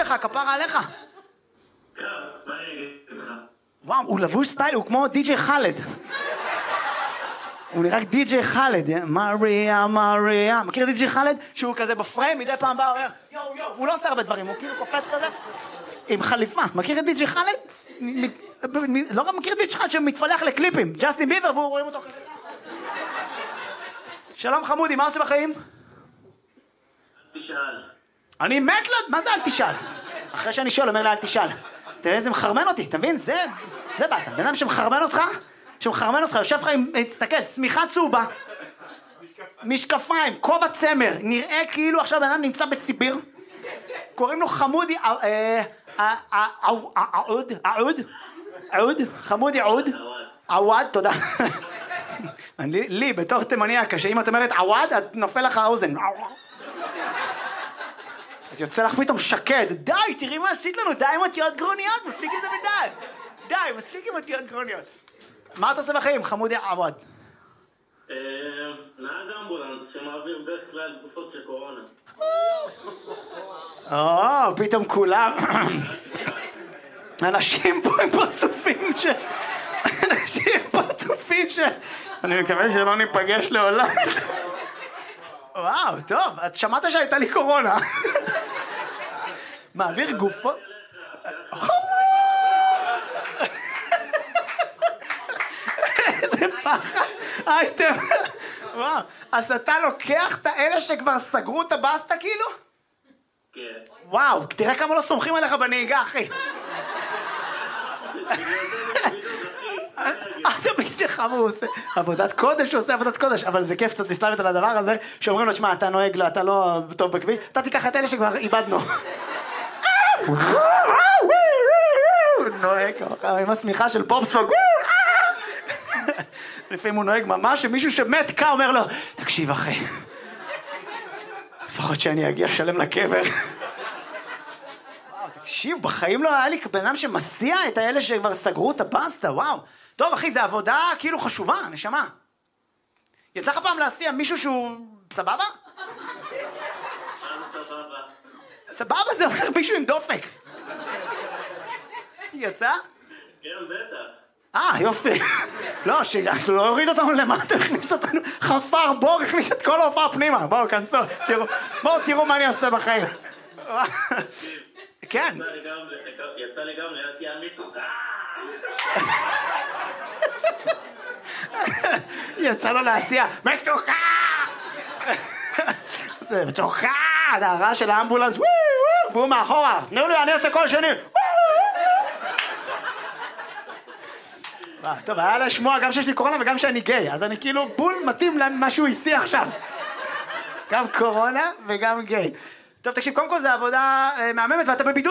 לך, כפרה עליך. מה אני אגיד לך? וואו, הוא לבוש סטייל, הוא כמו די.ג'יי חאלד. הוא נראה די.ג'יי חאלד, מריה, מריה. מכיר די.ג'יי חאלד? שהוא כזה בפריים, מדי פעם בא, אומר, יואו, יואו, הוא לא עושה הרבה דברים, הוא כאילו קופץ כזה, עם חליפה. מכיר את די.ג'יי חאלד? לא רק מכיר את די.ג'יי חאלד שמתפלח לקליפים, ג'סטין ביבר, והוא רואים אותו כזה. שלום חמודי, מה עושה בחיים? תשאל. אני מת לו, מה זה אל תשאל? אחרי שאני שואל, אומר לה אל תשאל. תראה איזה מחרמן אותי, אתה מבין? זה בסה. בן אדם שמחרמן אותך, יושב לך עם, תסתכל, שמיכה צהובה, משקפיים, כובע צמר, נראה כאילו עכשיו בן אדם נמצא בסיביר, קוראים לו חמודי, חמודי עווד, תודה. לי, בתור תימניה, שאם את אומרת עווד, את נופל לך האוזן. את יוצא לך פתאום שקד, די, תראי מה עשית לנו, די עם אותיות גרוניות, מספיק עם זה בדי. די, מספיק עם אותיות גרוניות. מה אתה עושה בחיים, חמודי עווד? נהג אמבולנס שמעביר בדרך כלל תקופות של קורונה. פתאום כולם... אנשים פה הם פרצופים אני מקווה שלא ניפגש לעולם. וואו, טוב, את שמעת שהייתה לי קורונה. מעביר גופות... איזה פחד. אייטם. וואו, אז אתה לוקח את האלה שכבר סגרו את הבסטה כאילו? כן. וואו, תראה כמה לא סומכים עליך בנהיגה, אחי. אתה בשבילך, הוא עושה עבודת קודש, הוא עושה עבודת קודש, אבל זה כיף קצת להסתלבט על הדבר הזה, שאומרים לו, תשמע, אתה נוהג, אתה לא טוב בכביש, אתה תיקח את אלה שכבר איבדנו. נוהג, עם השמיכה של בובספוג. לפעמים הוא נוהג ממש, שמישהו שמת קה אומר לו, תקשיב אחי, לפחות שאני אגיע שלם לקבר. וואו, תקשיב, בחיים לא היה לי בן אדם שמסיע את האלה שכבר סגרו את הבסטה, וואו. טוב אחי, זה עבודה כאילו חשובה, נשמה. יצא לך פעם להסיע מישהו שהוא סבבה? סבבה זה אומר מישהו עם דופק. יצא? כן, בטח. יופי. לא, שלא הוריד אותנו למטה, הכניס אותנו, חפר בור, הכניס את כל ההופעה פנימה. בואו, כנסו, תראו מה אני עושה בחיים. כן. יצא לי גם להסיע מתוקה. יצא לו להסיע מתוקה. זה מתוקה, זה הרעש של האמבולנס, והוא מאחורה, תנו לי, אני עושה כל שני. טוב, היה לשמוע גם שיש לי קורונה וגם שאני גיי, אז אני כאילו בול מתאים למה שהוא הסיע עכשיו. גם קורונה וגם גיי. טוב, תקשיב, קודם כל זה עבודה מהממת ואתה בבידוד.